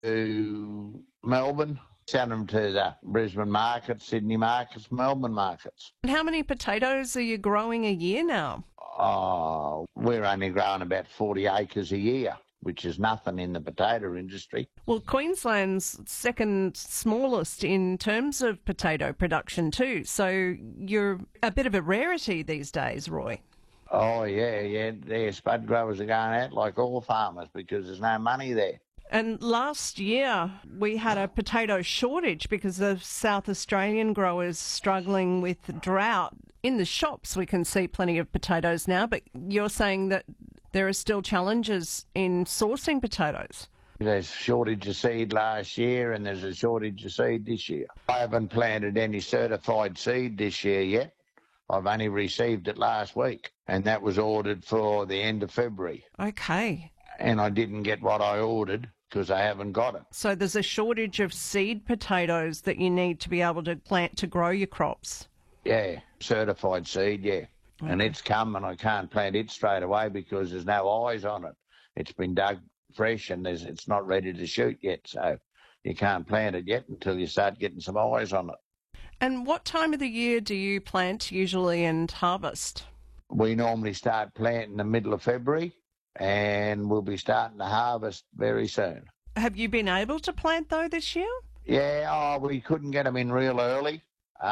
to Melbourne, send them to the Brisbane markets, Sydney markets, Melbourne markets. And how many potatoes are you growing a year now? Oh, we're only growing about 40 acres a year, which is nothing in the potato industry. Well, Queensland's second smallest in terms of potato production too, so you're a bit of a rarity these days, Roy. Oh, yeah. Spud growers are going out like all farmers because there's no money there. And last year we had a potato shortage because of South Australian growers struggling with drought. In the shops we can see plenty of potatoes now, but you're saying that there are still challenges in sourcing potatoes. There's a shortage of seed last year and there's a shortage of seed this year. I haven't planted any certified seed this year yet. I've only received it last week, and that was ordered for the end of February. Okay. And I didn't get what I ordered because I haven't got it. So there's a shortage of seed potatoes that you need to be able to plant to grow your crops? Yeah, certified seed, yeah. Okay. And it's come and I can't plant it straight away because there's no eyes on it. It's been dug fresh and it's not ready to shoot yet, so you can't plant it yet until you start getting some eyes on it. And what time of the year do you plant usually and harvest? We normally start planting in the middle of February and we'll be starting to harvest very soon. Have you been able to plant though this year? Yeah, we couldn't get them in real early.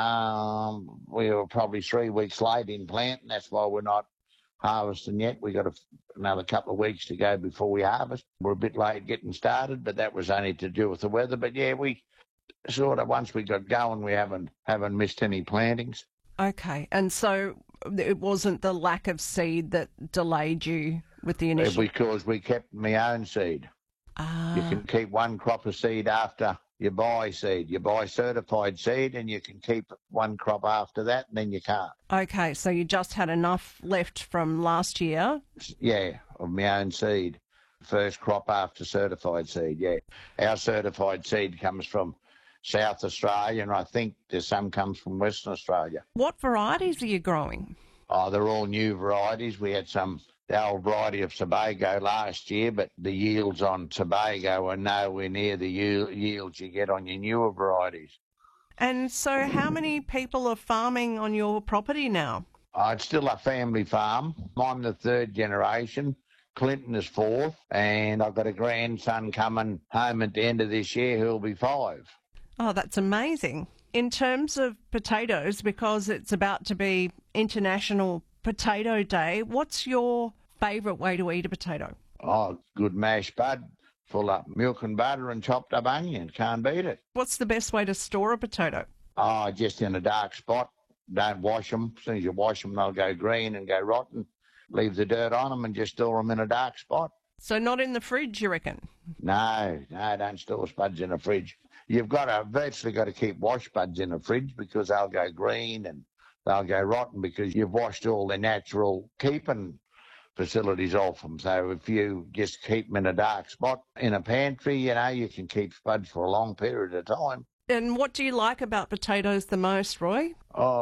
We were probably 3 weeks late in planting. That's why we're not harvesting yet. We got another couple of weeks to go before we harvest. We're a bit late getting started, but that was only to do with the weather. But yeah, we sort of, once we got going, we haven't missed any plantings. Okay, and so it wasn't the lack of seed that delayed you with the initial... Because we kept my own seed. You can keep one crop of seed after you buy seed. You buy certified seed and you can keep one crop after that and then you can't. Okay, so you just had enough left from last year? Yeah, of my own seed. First crop after certified seed, yeah. Our certified seed comes from South Australia, and I think there's some comes from Western Australia. What varieties are you growing? Oh, they're all new varieties. We had the old variety of Sebago last year, but the yields on Sebago are nowhere near the yields you get on your newer varieties. And so how many people are farming on your property now? It's still a family farm. I'm the third generation. Clinton is fourth, and I've got a grandson coming home at the end of this year who'll be 5. Oh, that's amazing. In terms of potatoes, because it's about to be International Potato Day, what's your favourite way to eat a potato? Oh, good mashed bud, full of milk and butter and chopped up onion. Can't beat it. What's the best way to store a potato? Oh, just in a dark spot. Don't wash them. As soon as you wash them, they'll go green and go rotten. Leave the dirt on them and just store them in a dark spot. So not in the fridge, you reckon? No, don't store spuds in a fridge. You've virtually got to keep wash spuds in a fridge because they'll go green and they'll go rotten because you've washed all the natural keeping facilities off them. So if you just keep them in a dark spot in a pantry, you can keep spuds for a long period of time. And what do you like about potatoes the most, Roy?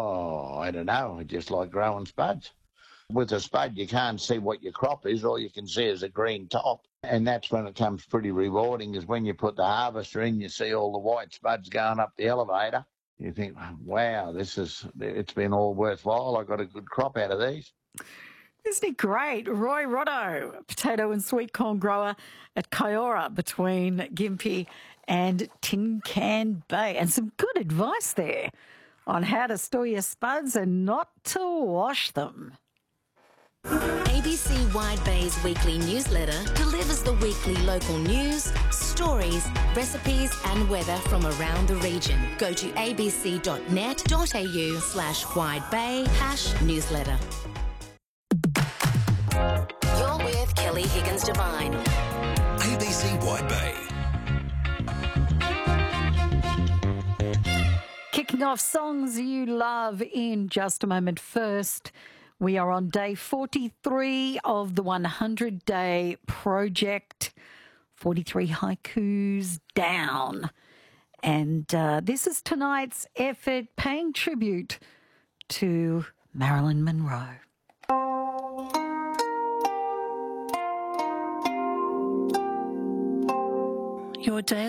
Oh, I don't know. I just like growing spuds. With a spud, you can't see what your crop is. All you can see is a green top. And that's when it comes pretty rewarding, is when you put the harvester in, you see all the white spuds going up the elevator. You think, wow, it's been all worthwhile. I got a good crop out of these. Isn't it great? Roy Rotto, potato and sweet corn grower at Kiora between Gympie and Tin Can Bay. And some good advice there on how to store your spuds and not to wash them. ABC Wide Bay's weekly newsletter delivers the weekly local news, stories, recipes and weather from around the region. Go to abc.net.au/widebay/newsletter. You're with Kelly Higgins Devine. ABC Wide Bay. Kicking off songs you love in just a moment. First, we are on day 43 of the 100-day project. 43 haikus down. And this is tonight's effort paying tribute to Marilyn Monroe. your day